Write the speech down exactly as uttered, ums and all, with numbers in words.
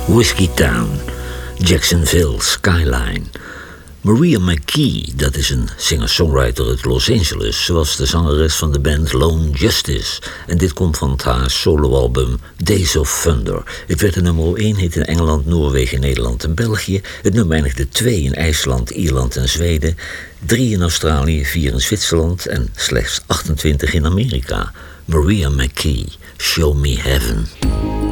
Whiskey Town, Jacksonville Skyline. Maria McKee, dat is een singer-songwriter uit Los Angeles. Ze was de zangeres van de band Lone Justice. En dit komt van haar soloalbum Days of Thunder. Het werd de nummer één hit in Engeland, Noorwegen, Nederland en België. Het nummer eindigde twee in IJsland, Ierland en Zweden. Drie in Australië, vier in Zwitserland en slechts achtentwintig in Amerika. Maria McKee, Show Me Heaven.